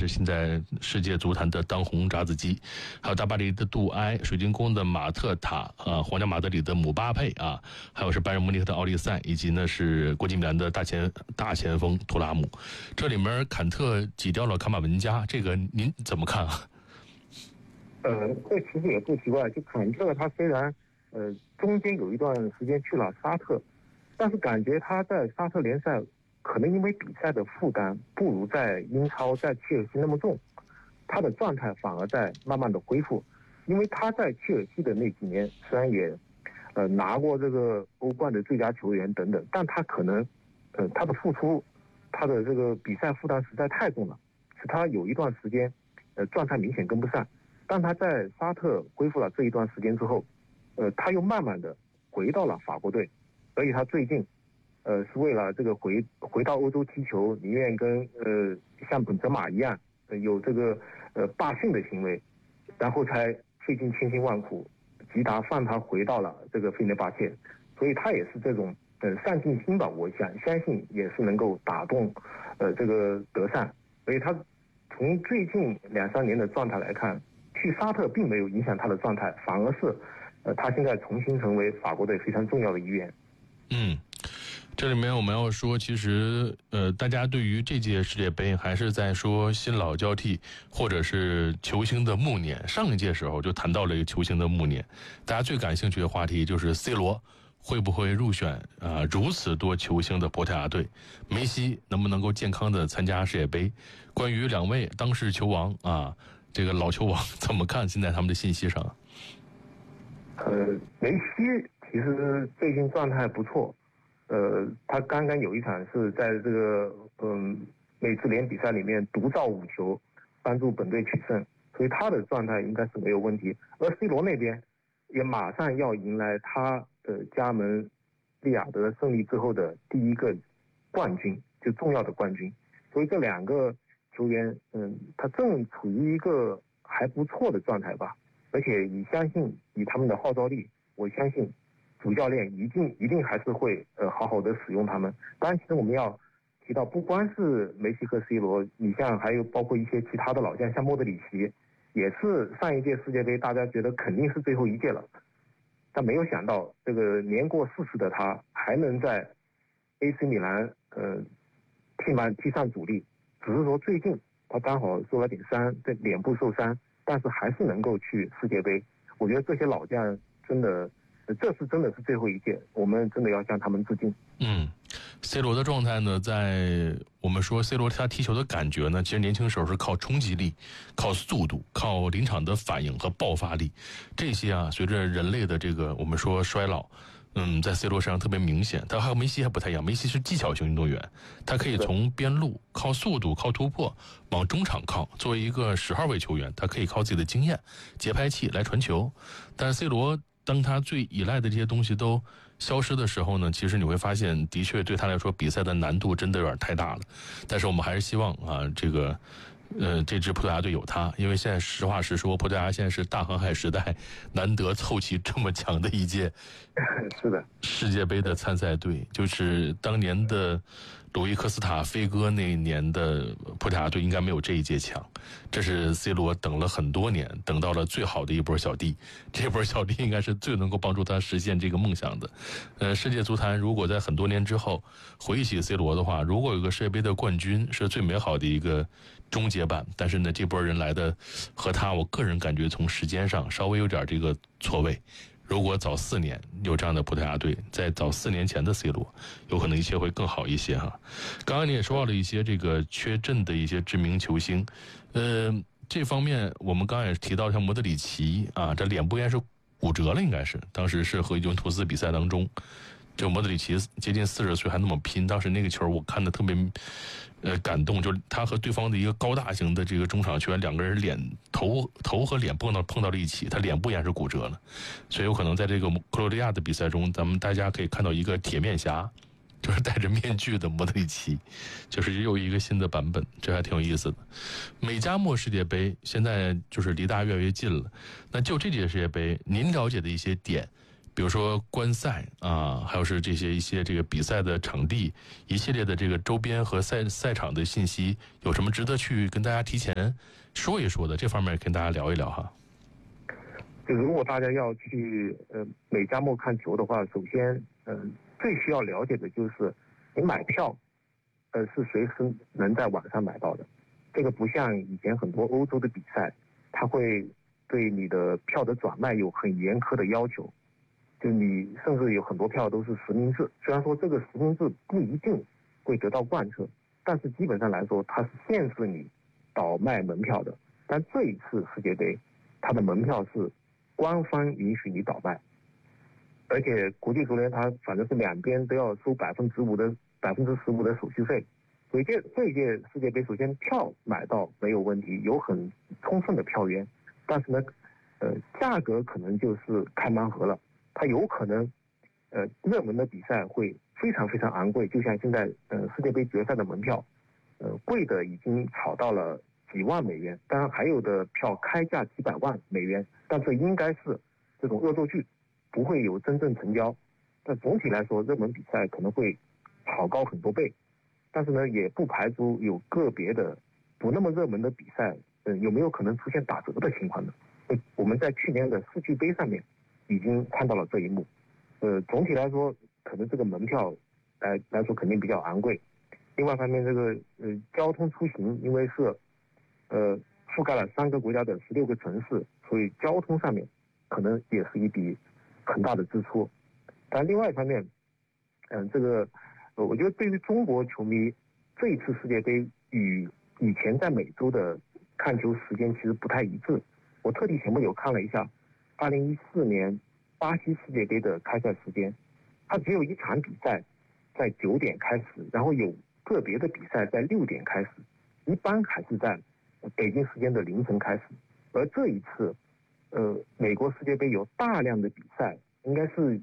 是现在世界足坛的当红炸子鸡，还有大巴黎的杜埃、水晶宫的马特塔皇家马德里的姆巴佩啊，还有是拜仁慕尼黑的奥利塞，以及呢是国际米兰的大前锋图拉姆。这里面坎特挤掉了卡马文加，这个您怎么看啊？ 这其实也不奇怪，就坎特他虽然中间有一段时间去了沙特，但是感觉他在沙特联赛可能因为比赛的负担不如在英超在切尔西那么重，他的状态反而在慢慢的恢复。因为他在切尔西的那几年虽然也拿过这个欧冠的最佳球员等等，但他可能他的付出，他的这个比赛负担实在太重了，使他有一段时间状态明显跟不上。当他在沙特恢复了这一段时间之后，他又慢慢的回到了法国队，所以他最近是为了这个回到欧洲踢球，宁愿跟像本泽马一样有这个罢训的行为，然后才费尽千辛万苦，吉达放他回到了这个费内巴切，所以他也是这种上进心吧，我相信也是能够打动这个德尚，所以他从最近2-3年的状态来看，去沙特并没有影响他的状态，反而是他现在重新成为法国队非常重要的一员。 这里面我们要说，其实大家对于这届世界杯还是在说新老交替，或者是球星的暮年。上一届时候就谈到了一个球星的暮年，大家最感兴趣的话题就是 C 罗会不会入选如此多球星的葡萄牙队，梅西能不能够健康的参加世界杯。关于2位当世球王这个老球王怎么看现在他们的信息上？ 梅西其实最近状态不错，他刚刚有一场是在这个美职联比赛里面独造5球，帮助本队取胜，所以他的状态应该是没有问题。而 C 罗那边也马上要迎来他加盟利雅得胜利之后的第一个冠军，就重要的冠军，所以这2个球员他正处于一个还不错的状态吧。而且相信以他们的号召力，我相信主教练一定还是会好好的使用他们。当然其实我们要提到，不光是梅西和 C 罗，你像还有包括一些其他的老将，像莫德里奇，也是上一届世界杯大家觉得肯定是最后一届了，但没有想到这个年过40的他还能在 AC 米兰踢上主力，只是说最近他刚好受了点伤，在脸部受伤，但是还是能够去世界杯。我觉得这些老将真的，这次真的是最后一届，我们真的要向他们致敬。 C 罗的状态呢，在我们说 C 罗他踢球的感觉呢，其实年轻时候是靠冲击力、靠速度、靠临场的反应和爆发力，这些随着人类的这个我们说衰老，在 C 罗身上特别明显。他和梅西还不太一样，梅西是技巧型运动员，他可以从边路靠速度、靠突破往中场靠。作为一个10号位球员，他可以靠自己的经验、节拍器来传球。但是 C 罗当他最依赖的这些东西都消失的时候呢，其实你会发现，的确对他来说比赛的难度真的有点太大了。但是我们还是希望这支葡萄牙队有他，因为现在实话实说，葡萄牙现在是大航海时代难得凑齐这么强的一届是的世界杯的参赛队，就是当年的鲁伊科斯塔飞哥那一年的葡萄牙队应该没有这一届强。这是 C 罗等了很多年，等到了最好的一波小弟，这波小弟应该是最能够帮助他实现这个梦想的。世界足坛如果在很多年之后回忆起 C 罗的话，如果有个世界杯的冠军是最美好的一个终结版，但是呢这波人来的和他，我个人感觉从时间上稍微有点这个错位。如果早4年有这样的葡萄牙队，在早4年前的 C 罗，有可能一切会更好一些哈。刚刚你也说到了一些这个缺阵的一些知名球星，这方面我们刚刚也提到像莫德里奇这脸部应该是骨折了，应该是当时是和尤文图斯比赛当中，这个莫德里奇接近40岁还那么拼，当时那个球我看的特别感动，就是他和对方的一个高大型的这个中场球员2个人头和脸碰到了一起，他脸部也是骨折了，所以有可能在这个克罗地亚的比赛中，咱们大家可以看到一个铁面侠，就是戴着面具的莫德里奇，就是又一个新的版本，这还挺有意思的。美加墨世界杯现在就是离大家越来越近了，那就这届世界杯您了解的一些点， 比如说观赛啊，还有是一些这个比赛的场地，一系列的这个周边和赛场的信息，有什么值得去跟大家提前说一说的？这方面跟大家聊一聊哈。 就如果大家要去美加墨看球的话，首先最需要了解的就是你买票是随时能在网上买到的。这个不像以前很多欧洲的比赛，它会对你的票的转卖有很严苛的要求，就你甚至有很多票都是实名制。虽然说这个实名制不一定会得到贯彻，但是基本上来说它是限制你倒卖门票的。但这一次世界杯，它的门票是官方允许你倒卖，而且国际足联它反正是两边都要收15%的手续费。所以这一届世界杯，首先票买到没有问题，有很充分的票源，但是呢，价格可能就是开盲盒了。它有可能，热门的比赛会非常非常昂贵，就像现在世界杯决赛的门票，贵的已经炒到了几万美元，当然还有的票开价几百万美元，但这应该是这种恶作剧，不会有真正成交。但总体来说，热门比赛可能会炒高很多倍。但是呢，也不排除有个别的不那么热门的比赛，有没有可能出现打折的情况呢？我们在去年的世俱杯上面已经看到了这一幕。总体来说，可能这个门票来说肯定比较昂贵。另外一方面，这个交通出行，因为是覆盖了3个国家的16个城市，所以交通上面可能也是一笔很大的支出。但另外一方面，这个我觉得对于中国球迷，这一次世界杯与以前在美洲的看球时间其实不太一致。我特地前面有看了一下2014年巴西世界杯的开赛时间，它只有一场比赛在9点开始，然后有个别的比赛在6点开始，一般还是在北京时间的凌晨开始。而这一次，美国世界杯有大量的比赛，应该是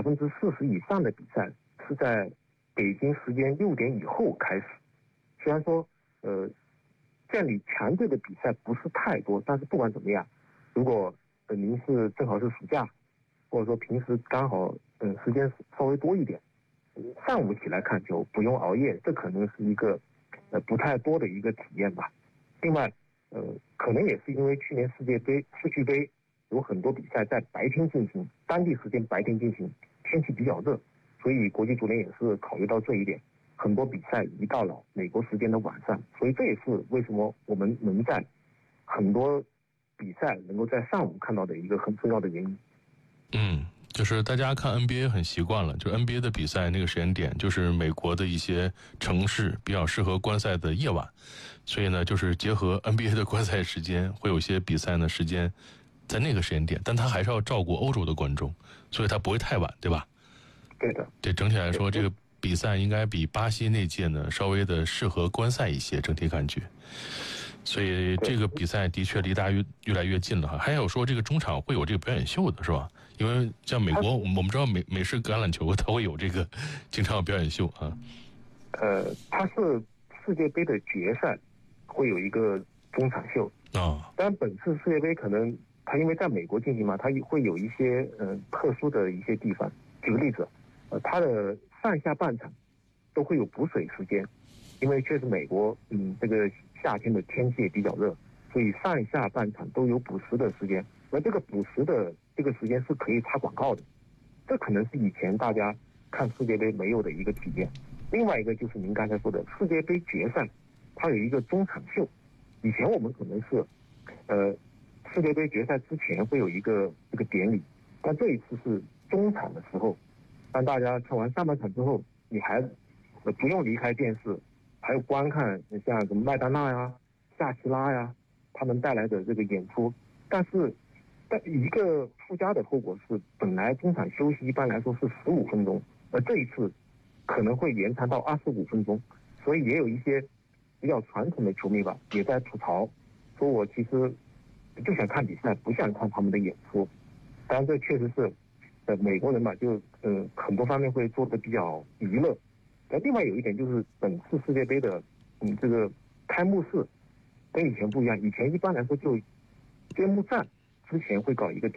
40%以上的比赛是在北京时间6点以后开始。虽然说这样你强队的比赛不是太多，但是不管怎么样，如果您是正好是暑假，或者说平时刚好时间稍微多一点，上午起来看球不用熬夜，这可能是一个不太多的一个体验吧。另外可能也是因为去年世俱杯有很多比赛在白天进行，当地时间白天进行，天气比较热，所以国际足联也是考虑到这一点，很多比赛移到了美国时间的晚上，所以这也是为什么我们能在很多比赛能够在上午看到的一个很重要的原因。 就是大家看 NBA 很习惯了，就 NBA 的比赛那个时间点，就是美国的一些城市比较适合观赛的夜晚，所以呢，就是结合 NBA 的观赛时间，会有些比赛呢时间在那个时间点，但他还是要照顾欧洲的观众，所以他不会太晚，对吧？ 对的。 对，整体来说，这个比赛应该比巴西那届呢稍微的适合观赛一些，整体感觉。所以这个比赛的确离大家越来越近了哈。还有说这个中场会有这个表演秀的是吧？因为像美国，我们知道美式橄榄球它会有这个经常有表演秀啊。 它是世界杯的决赛会有一个中场秀啊。当然本次世界杯可能它因为在美国进行嘛，它会有一些特殊的一些地方。举个例子，它的上下半场都会有补水时间，因为确实美国这个夏天的天气也比较热，所以上下半场都有补时的时间。而这个补时的这个时间是可以插广告的，这可能是以前大家看世界杯没有的一个体验。另外一个就是您刚才说的世界杯决赛，它有一个中场秀。以前我们可能是世界杯决赛之前会有一个这个典礼，但这一次是中场的时候，当大家看完上半场之后，你还不用离开电视，还有观看像什么麦当娜呀、夏奇拉呀他们带来的这个演出。但一个附加的后果是，本来中场休息一般来说是15分钟，而这一次可能会延长到25分钟，所以也有一些比较传统的球迷吧，也在吐槽，说我其实就想看比赛，不想看他们的演出。当然这确实是美国人嘛，就很多方面会做的比较娱乐。另外有一点就是本次世界杯的这个开幕式跟以前不一样，以前一般来说就揭幕战之前会搞一个典礼，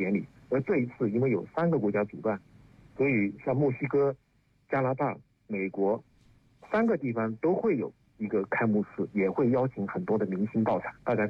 而这一次因为有3个国家主办，所以像墨西哥、加拿大、美国3个地方都会有一个开幕式，也会邀请很多的明星到场，大家